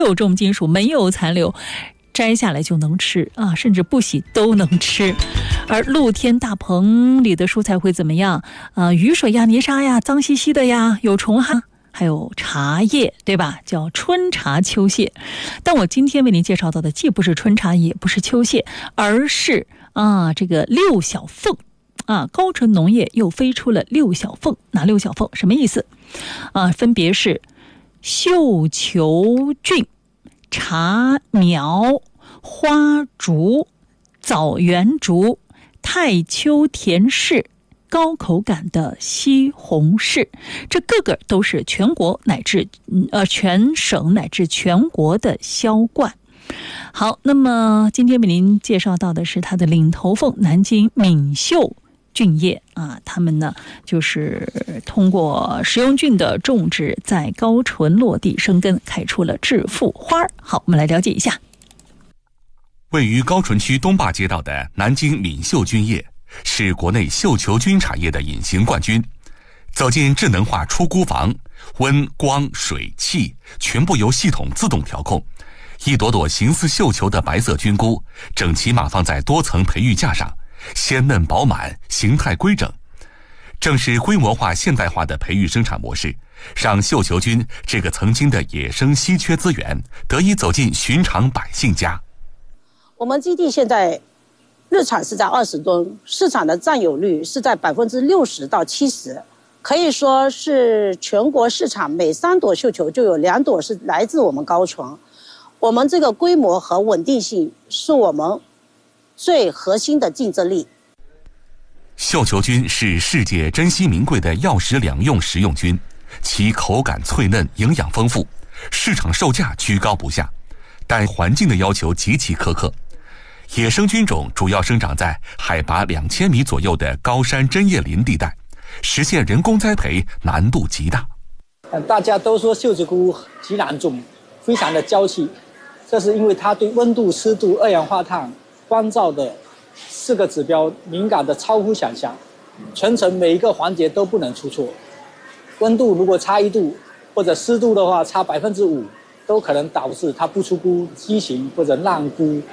有重金属，没有残留，摘下来就能吃啊，甚至不洗都能吃。而露天大棚里的蔬菜会怎么样？雨水呀、泥沙呀、脏兮兮的呀，有虫哈。还有茶叶，对吧？叫春茶秋蟹。但我今天为您介绍到的既不是春茶，也不是秋蟹，而是这个六小凤高淳农业又飞出了六小凤。哪六小凤？什么意思？分别是绣球菌、茶苗、花竹、枣园竹、太秋田氏、高口感的西红柿，这个个都是全国乃至全省乃至全国的销冠。好，那么今天为您介绍到的是它的领头凤南京闽绣菌业他们呢就是通过食用菌的种植，在高淳落地生根，开出了致富花。好，我们来了解一下。 位于高淳区东坝街道的南京闽绣菌业是国内绣球菌产业的隐形冠军。走进智能化出菇房，温、光、水、气全部由系统自动调控，一朵朵形似绣球的白色菌菇整齐码放在多层培育架上，鲜嫩饱满，形态规整。正是规模化现代化的培育生产模式，让绣球菌这个曾经的野生稀缺资源得以走进寻常百姓家。 我们基地现在日产是在20吨，市场的占有率是在60%到70%，可以说是全国市场每3朵绣球就有2朵是来自我们高淳。我们这个规模和稳定性是我们最核心的竞争力。 绣球菌是世界珍稀名贵的药食两用食用菌，其口感脆嫩，营养丰富，市场售价居高不下，但环境的要求极其苛刻。野生菌种主要生长在海拔2000米左右的高山针叶林地带，实现人工栽培难度极大。 大家都说绣球菇极难种，非常的娇气，这是因为它对温度、湿度、二氧化碳、光照的4个指标敏感的超乎想象，全程每一个环节都不能出错。温度如果差1度，或者湿度的话差5%，都可能导致它不出菇、畸形或者烂菇。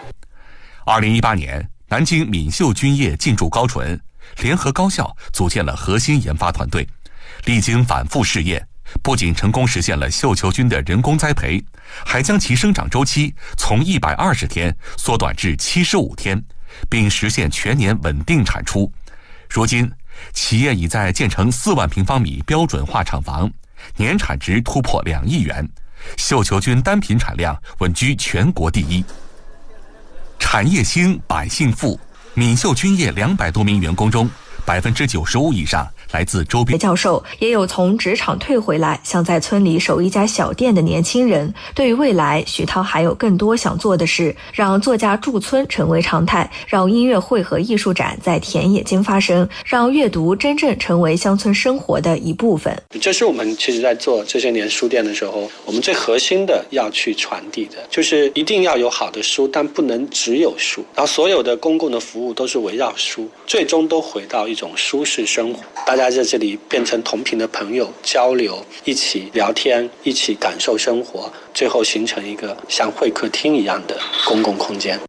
2018年，南京闽绣菌业进驻高淳，联合高校组建了核心研发团队，历经反复试验，不仅成功实现了绣球菌的人工栽培，还将其生长周期从120天缩短至75天，并实现全年稳定产出。如今，企业已在建成4万平方米标准化厂房，年产值突破2亿元，绣球菌单品产量稳居全国第一。产业兴，百姓富。闽绣菌业200多名员工中，95%以上来自周边。 教授也有从职场退回来，想在村里守一家小店的年轻人。对于未来，徐涛还有更多想做的事，让作家驻村成为常态，让音乐会和艺术展在田野间发生，让阅读真正成为乡村生活的一部分。 这是我们其实在做这些年书店的时候，我们最核心的要去传递的，就是一定要有好的书，但不能只有书。然后所有的公共的服务都是围绕书，最终都回到一种舒适生活。大家在这里变成同频的朋友，交流，一起聊天，一起感受生活，最后形成一个像会客厅一样的公共空间。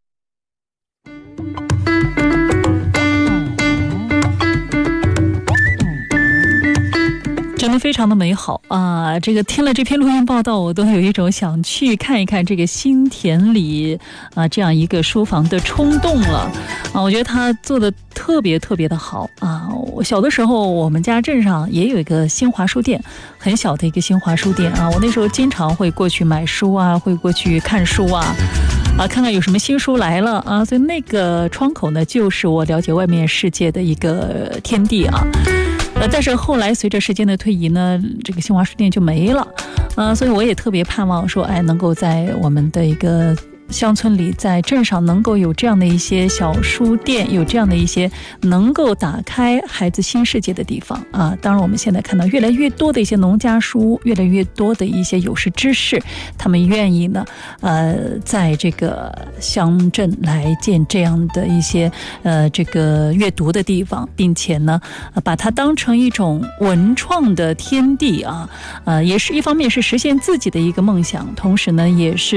真的非常的美好啊！这个听了这篇录音报道，我都有一种想去看一看这个新田里这样一个书房的冲动了啊！我觉得他做的特别特别的好啊！我小的时候，我们家镇上也有一个新华书店，很小的一个新华书店啊！我那时候经常会过去买书啊，会过去看书啊，看看有什么新书来了啊！所以那个窗口呢，就是我了解外面世界的一个天地啊！但是后来随着时间的推移呢，这个新华书店就没了，所以我也特别盼望说，能够在我们的一个乡村里，在镇上能够有这样的一些小书店，有这样的一些能够打开孩子新世界的地方啊。当然我们现在看到越来越多的一些农家书，越来越多的一些有识之士，他们愿意呢在这个乡镇来建这样的一些这个阅读的地方，并且呢把它当成一种文创的天地啊，也是一方面是实现自己的一个梦想，同时呢也是